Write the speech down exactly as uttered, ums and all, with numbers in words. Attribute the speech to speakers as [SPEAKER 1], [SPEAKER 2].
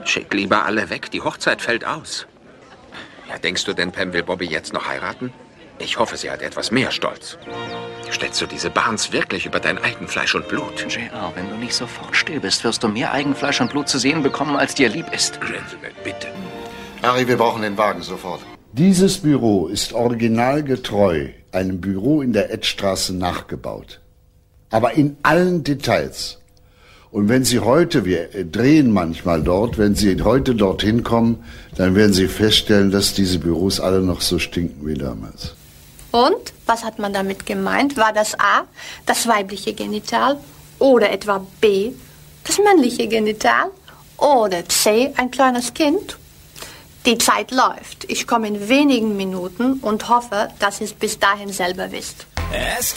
[SPEAKER 1] Schick lieber alle weg, die Hochzeit fällt aus. Ja, denkst du denn, Pam will Bobby jetzt noch heiraten? Ich hoffe, sie hat etwas mehr Stolz. Stellst du diese Barnes wirklich über dein Eigenfleisch und Blut?
[SPEAKER 2] J R, wenn du nicht sofort still bist, wirst du mehr Eigenfleisch und Blut zu sehen bekommen, als dir lieb ist.
[SPEAKER 1] Gentleman, bitte.
[SPEAKER 3] Harry, wir brauchen den Wagen sofort.
[SPEAKER 4] Dieses Büro ist originalgetreu einem Büro in der Edstraße nachgebaut. Aber in allen Details. Und wenn Sie heute, wir drehen manchmal dort, wenn Sie heute dorthin kommen, dann werden Sie feststellen, dass diese Büros alle noch so stinken wie damals.
[SPEAKER 5] Und? Was hat man damit gemeint? War das A, das weibliche Genital? Oder etwa B, das männliche Genital? Oder C, ein kleines Kind? Die Zeit läuft. Ich komme in wenigen Minuten und hoffe, dass ihr es bis dahin selber wisst.
[SPEAKER 6] Es